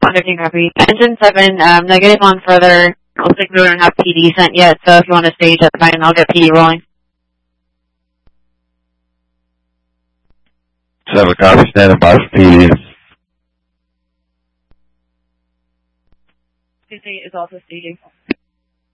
15 copy. Engine 7, negative on further. Looks like we don't have PD sent yet, so if you want to stage, that's fine. I'll get PD rolling. 7 copy, standing by for PD. 58 is also staging.